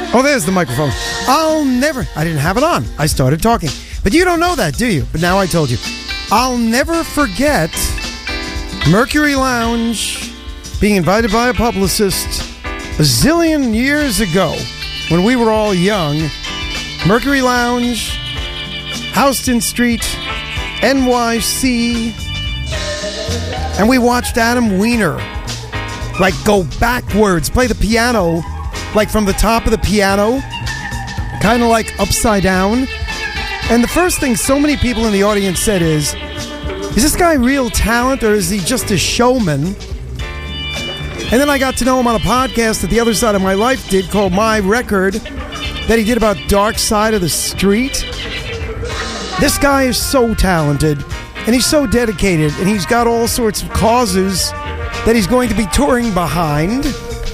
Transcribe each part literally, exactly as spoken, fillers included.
Oh, there's the microphone. I'll never... I didn't have it on. I started talking. But you don't know that, do you? But now I told you. I'll never forget Mercury Lounge being invited by a publicist a zillion years ago when we were all young. Mercury Lounge, Houston Street, N Y C. And we watched Adam Weiner, like, go backwards, play the piano, like from the top of the piano, kind of like upside down. And the first thing so many people in the audience said is, is this guy real talent or is he just a showman? And then I got to know him on a podcast that The Other Side of My Life did called My Record, that he did about Dark Side of the Street. This guy is so talented, and he's so dedicated, and he's got all sorts of causes that he's going to be touring behind,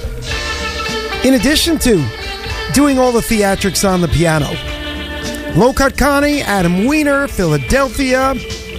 in addition to doing all the theatrics on the piano. Low Cut Connie, Adam Weiner, Philadelphia,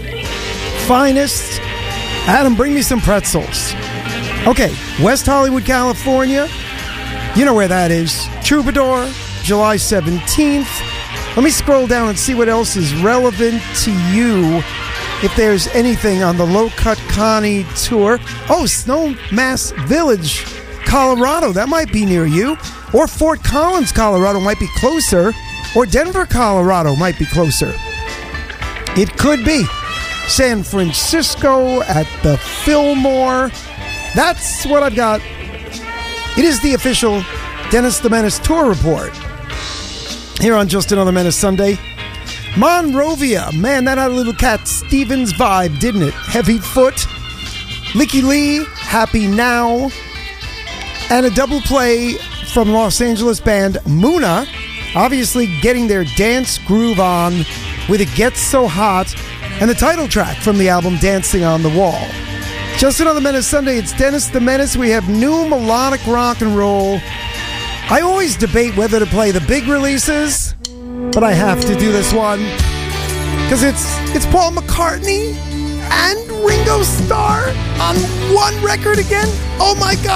Finest. Adam, bring me some pretzels. Okay, West Hollywood, California. You know where that is. Troubadour, July seventeenth. Let me scroll down and see what else is relevant to you. If there's anything on the Low Cut Connie tour. Oh, Snowmass Village, Colorado. That might be near you. Or Fort Collins, Colorado might be closer. Or Denver, Colorado might be closer. It could be. San Francisco at the Fillmore. That's what I've got. It is the official Dennis the Menace tour report here on Just Another Menace Sunday. Monrovia. Man, that had a little Cat Stevens vibe, didn't it? Heavy Foot, Licky Lee, Happy Now, and a double play from Los Angeles band Muna, obviously getting their dance groove on with It Gets So Hot, and the title track from the album Dancing on the Wall. Just Another Menace Sunday. It's Dennis the Menace. We have new melodic rock and roll. I always debate whether to play the big releases, but I have to do this one because it's it's Paul McCartney and Ringo Starr on one record again. Oh my God.